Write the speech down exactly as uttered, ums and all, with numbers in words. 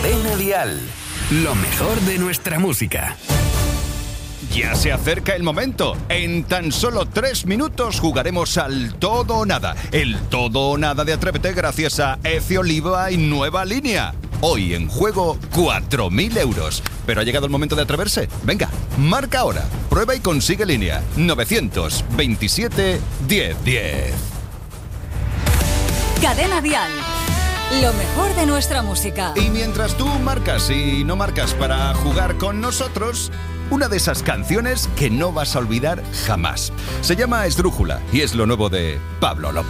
Cadena Dial. Lo mejor de nuestra música. Ya se acerca el momento. En tan solo tres minutos jugaremos al todo o nada. El todo o nada de Atrévete gracias a Efe Oliva y Nueva Línea. Hoy en juego cuatro mil euros. Pero ha llegado el momento de atreverse. Venga, marca ahora. Prueba y consigue línea. novecientos veintisiete diez diez. Cadena Dial. Lo mejor de nuestra música. Y mientras tú marcas y no marcas para jugar con nosotros, una de esas canciones que no vas a olvidar jamás. Se llama Esdrújula y es lo nuevo de Pablo López.